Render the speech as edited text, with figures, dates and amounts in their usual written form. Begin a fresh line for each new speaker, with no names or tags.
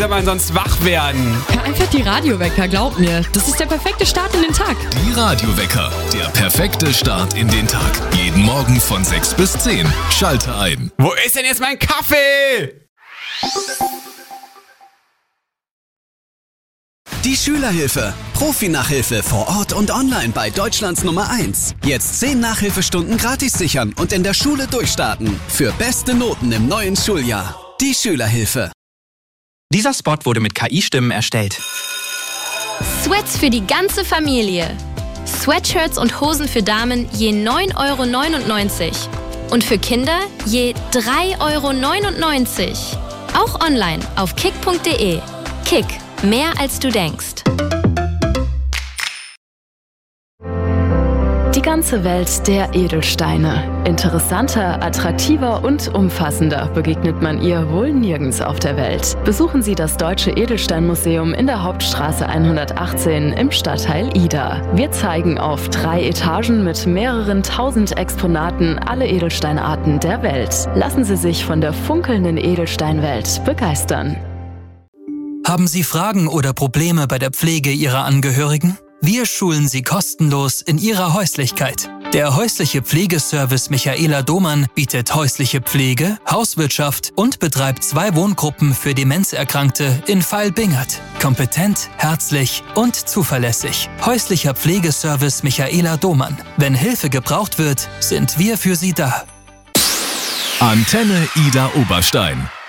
man sonst wach werden.
Hör einfach die Radiowecker, glaub mir. Das ist der perfekte Start in den Tag.
Die Radiowecker, der perfekte Start in den Tag. Jeden Morgen von 6 bis 10. Schalte ein.
Wo ist denn jetzt mein Kaffee?
Die Schülerhilfe. Profi-Nachhilfe vor Ort und online bei Deutschlands Nummer 1. Jetzt 10 Nachhilfestunden gratis sichern und in der Schule durchstarten. Für beste Noten im neuen Schuljahr. Die Schülerhilfe.
Dieser Spot wurde mit KI-Stimmen erstellt.
Sweats für die ganze Familie. Sweatshirts und Hosen für Damen je 9,99 €. Und für Kinder je 3,99 €. Auch online auf kick.de. Kick. Mehr als du denkst.
Die ganze Welt der Edelsteine. Interessanter, attraktiver und umfassender begegnet man ihr wohl nirgends auf der Welt. Besuchen Sie das Deutsche Edelsteinmuseum in der Hauptstraße 118 im Stadtteil Ida. Wir zeigen auf 3 Etagen mit mehreren tausend Exponaten alle Edelsteinarten der Welt. Lassen Sie sich von der funkelnden Edelsteinwelt begeistern.
Haben Sie Fragen oder Probleme bei der Pflege Ihrer Angehörigen? Wir schulen Sie kostenlos in Ihrer Häuslichkeit. Der häusliche Pflegeservice Michaela Domann bietet häusliche Pflege, Hauswirtschaft und betreibt 2 Wohngruppen für Demenzerkrankte in Vailbingert. Kompetent, herzlich und zuverlässig. Häuslicher Pflegeservice Michaela Domann. Wenn Hilfe gebraucht wird, sind wir für Sie da.
Antenne Ida Oberstein.